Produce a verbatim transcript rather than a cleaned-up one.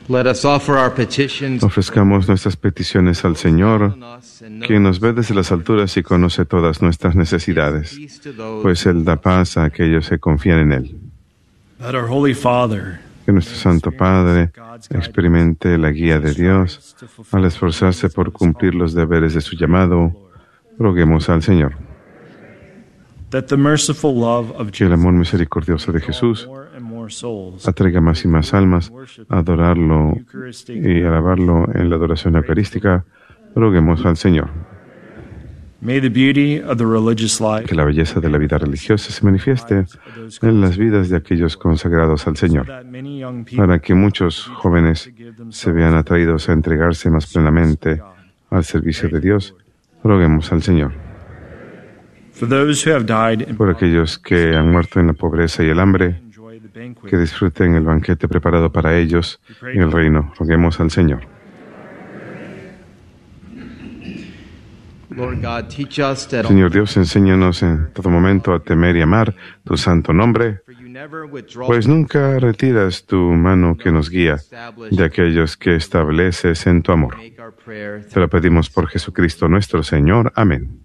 Let us offer our petitions. Ofrezcamos nuestras peticiones al Señor, quien nos ve desde las alturas y conoce todas nuestras necesidades, pues Él da paz a aquellos que confían en Él. Let our Holy Father Que nuestro Santo Padre experimente la guía de Dios al esforzarse por cumplir los deberes de su llamado. Roguemos al Señor. that the merciful love of Que el amor misericordioso de Jesús more and more souls atraiga más y más almas a adorarlo y alabarlo en la adoración eucarística. Roguemos al Señor. May the beauty of the religious life Que la belleza de la vida religiosa se manifieste en las vidas de aquellos consagrados al Señor, that many young people para que muchos jóvenes se vean atraídos a entregarse más plenamente al servicio de Dios. Roguemos al Señor. for those who have died in Por aquellos que han muerto en la pobreza y el hambre, enjoy the banquet que disfruten el banquete preparado para ellos en el reino. Roguemos al Señor. Lord God, teach us that Señor Dios, enséñanos en todo momento a temer y amar tu santo nombre, for you never withdraw pues nunca retiras tu mano que nos guía de aquellos que estableces en tu amor. make our prayer. Te lo pedimos por Jesucristo nuestro Señor. Amén.